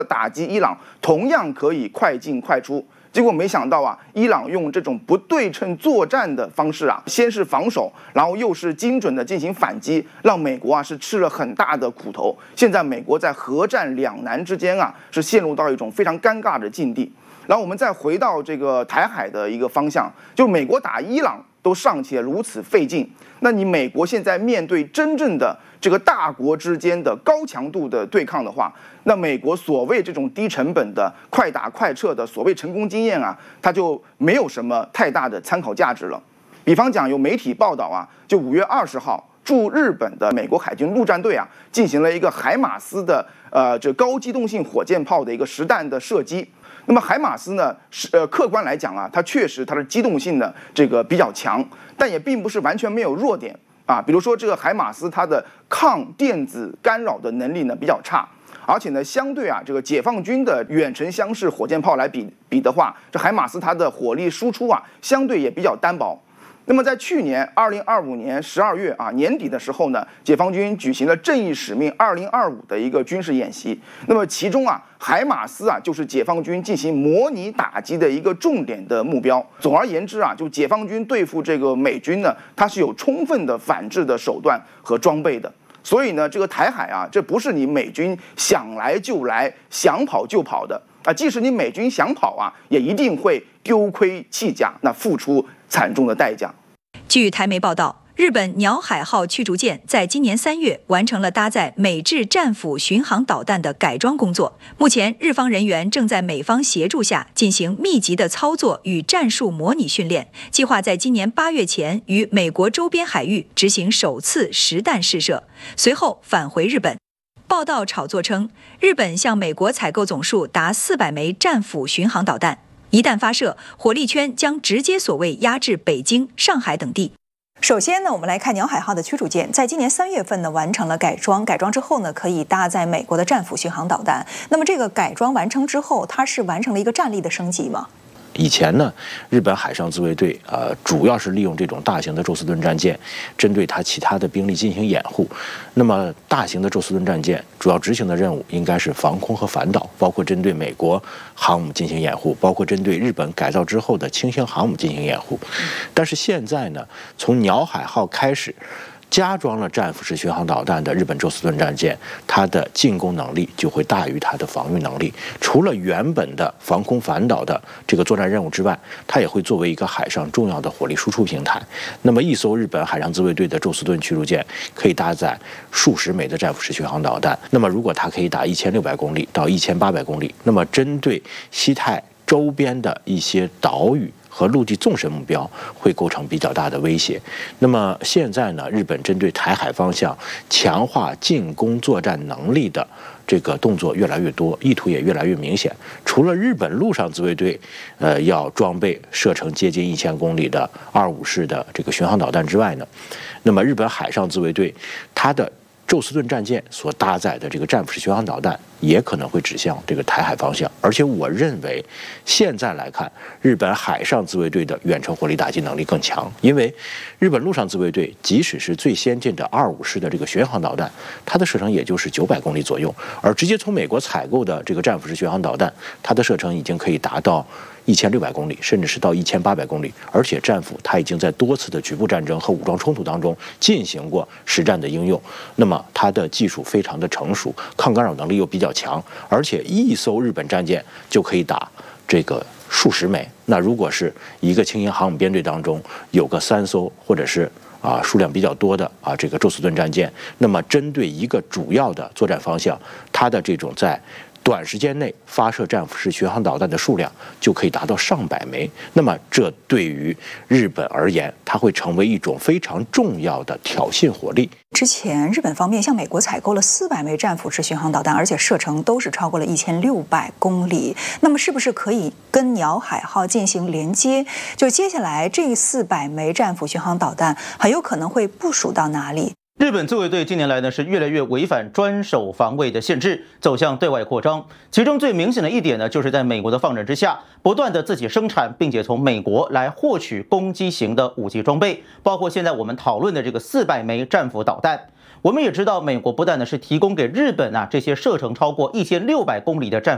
打击伊朗同样可以快进快出。结果没想到啊，伊朗用这种不对称作战的方式啊，先是防守，然后又是精准的进行反击，让美国啊是吃了很大的苦头。现在美国在核战两难之间啊，是陷入到一种非常尴尬的境地。然后我们再回到这个台海的一个方向，就美国打伊朗都尚且如此费劲，那你美国现在面对真正的这个大国之间的高强度的对抗的话，那美国所谓这种低成本的快打快撤的所谓成功经验啊，它就没有什么太大的参考价值了。比方讲，有媒体报道啊，就5月20号，驻日本的美国海军陆战队啊，进行了一个海马斯的这高机动性火箭炮的一个实弹的射击。那么海马斯呢，客观来讲啊，它确实它的机动性呢这个比较强，但也并不是完全没有弱点啊。比如说这个海马斯它的抗电子干扰的能力呢比较差。而且呢，相对啊，这个解放军的远程箱式火箭炮来比的话，这海马斯它的火力输出啊，相对也比较单薄。那么在去年2025年12月啊年底的时候呢，解放军举行了正义使命2025的一个军事演习。那么其中啊，海马斯啊就是解放军进行模拟打击的一个重点的目标。总而言之啊，就解放军对付这个美军呢，它是有充分的反制的手段和装备的。所以呢，这个台海啊，这不是你美军想来就来、想跑就跑的啊。即使你美军想跑啊，也一定会丢盔弃甲，那付出惨重的代价。 据台媒报道，日本鸟海号驱逐舰在今年3月完成了搭载美制战斧巡航导弹的改装工作。目前，日方人员正在美方协助下进行密集的操作与战术模拟训练，计划在今年8月前于美国周边海域执行首次实弹试射，随后返回日本。报道炒作称，日本向美国采购总数达400枚战斧巡航导弹，一旦发射，火力圈将直接所谓压制北京、上海等地。首先呢，我们来看鸟海号的驱逐舰，在今年3月份呢完成了改装，改装之后呢可以搭载美国的战斧巡航导弹。那么这个改装完成之后，它是完成了一个战力的升级吗？ 以前呢，日本海上自卫队主要是利用这种大型的宙斯盾战舰，针对它其他的兵力进行掩护。那么大型的宙斯盾战舰主要执行的任务应该是防空和反导，包括针对美国航母进行掩护，包括针对日本改造之后的轻型航母进行掩护。但是现在呢，从鸟海号开始，加装了战斧式巡航导弹的日本宙斯盾战舰，它的进攻能力就会大于它的防御能力。除了原本的防空反导的这个作战任务之外，它也会作为一个海上重要的火力输出平台。那么一艘日本海上自卫队的宙斯盾驱逐舰可以搭载数十枚的战斧式巡航导弹。那么如果它可以打1600公里到1800公里，那么针对西太周边的一些岛屿和陆地纵深目标会构成比较大的威胁。那么现在呢，日本针对台海方向强化进攻作战能力的这个动作越来越多，意图也越来越明显。除了日本陆上自卫队要装备射程接近1000公里的25式的这个巡航导弹之外呢，那么日本海上自卫队它的宙斯盾战舰所搭载的这个战斧式巡航导弹也可能会指向这个台海方向。而且我认为现在来看，日本海上自卫队的远程火力打击能力更强，因为日本陆上自卫队即使是最先进的25式的这个巡航导弹，它的射程也就是900公里左右，而直接从美国采购的这个战斧式巡航导弹，它的射程已经可以达到1600公里，甚至是到1800公里。而且战斧它已经在多次的局部战争和武装冲突当中进行过实战的应用，那么它的技术非常的成熟，抗干扰能力又比较强，而且一艘日本战舰就可以打这个数十枚。那如果是一个轻型航母编队当中有个3艘或者是数量比较多的这个宙斯盾战舰，那么针对一个主要的作战方向，它的这种在短时间内发射战斧式巡航导弹的数量就可以达到上百枚。那么这对于日本而言，它会成为一种非常重要的挑衅火力。 之前日本方面向美国采购了400枚战斧式巡航导弹，而且射程都是超过了1600公里。那么是不是可以跟鸟海号进行连接？就接下来这400枚战斧巡航导弹很有可能会部署到哪里？ 日本自卫队近年来呢是越来越违反专守防卫的限制，走向对外扩张。其中最明显的一点呢，就是在美国的放任之下，不断的自己生产，并且从美国来获取攻击型的武器装备，包括现在我们讨论的这个400枚战斧导弹。我们也知道，美国不但呢是提供给日本这些射程超过1600公里的战